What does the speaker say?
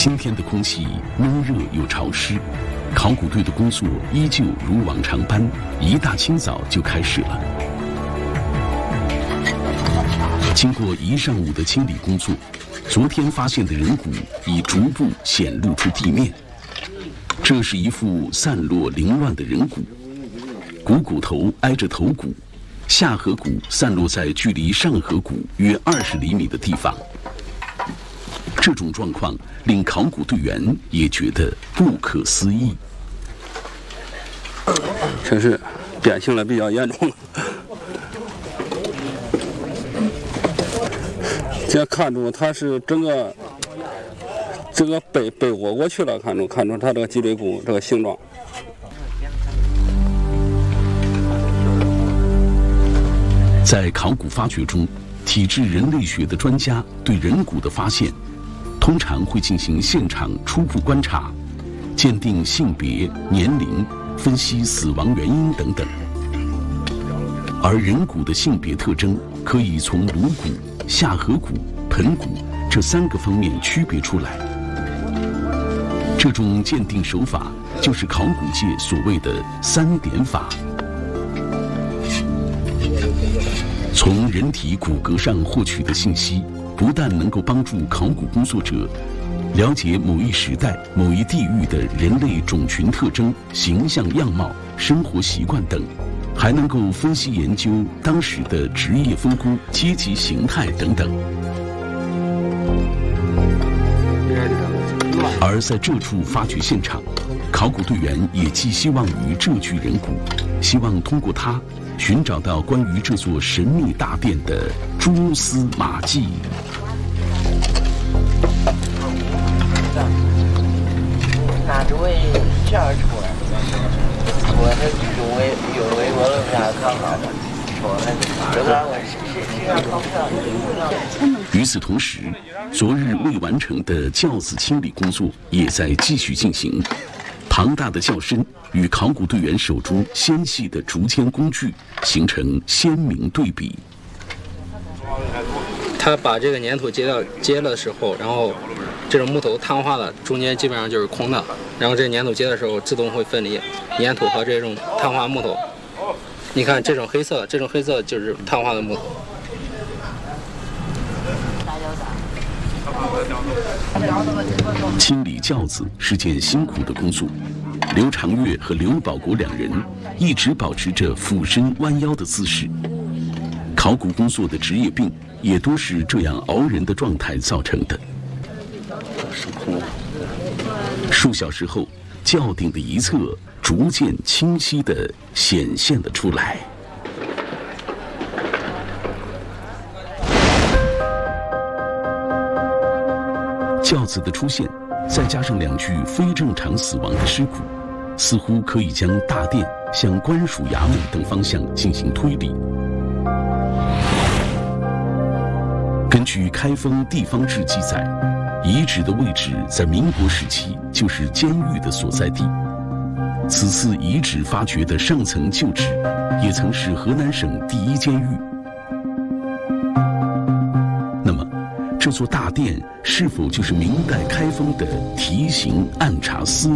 今天的空气闷热又潮湿，考古队的工作依旧如往常般，一大清早就开始了。经过一上午的清理工作，昨天发现的人骨已逐步显露出地面。这是一副散落凌乱的人骨，股头挨着头骨，下颌骨散落在距离上颌骨约20厘米的地方。这种状况令考古队员也觉得不可思议。 这是变形了比较严重了，这看出它是整个这个被窝过去了，看出它这个脊椎骨这个形状。 在考古发掘中，体质人类学的专家对人骨的发现，通常会进行现场初步观察，鉴定性别、年龄，分析死亡原因等等。而人骨的性别特征可以从颅骨、下颌骨、盆骨这3个方面区别出来。这种鉴定手法就是考古界所谓的3点法。从人体骨骼上获取的信息，不但能够帮助考古工作者了解某一时代、某一地域的人类种群特征、形象样貌、生活习惯等，还能够分析研究当时的职业分工、阶级形态等等。而在这处发掘现场，考古队员也寄希望于这具人骨，希望通过它寻找到关于这座神秘大殿的蛛丝马迹。 拿着为这样出来，我的有微我都给他看好了，我这个我是要靠票。 与此同时，昨日未完成的轿子清理工作也在继续进行。庞大的轿身与考古队员手中纤细的竹签工具形成鲜明对比。 他把这个粘土接了的时候，然后这种木头碳化了，中间基本上就是空的，然后这粘土接的时候自动会分离粘土和这种碳化木头。你看这种黑色就是碳化的木头。 清理轿子是件辛苦的工作，刘长月和刘保国2人一直保持着俯身弯腰的姿势。考古工作的职业病也都是这样熬人的状态造成的。数小时后，轿顶的一侧逐渐清晰地显现了出来。轿子的出现，再加上2具非正常死亡的尸骨，似乎可以将大殿向官署衙门等方向进行推理。根据开封地方志记载，遗址的位置在民国时期就是监狱的所在地。此次遗址发掘的上层旧址，也曾是河南省第1监狱。那么，这座大殿是否就是明代开封的提刑按察司？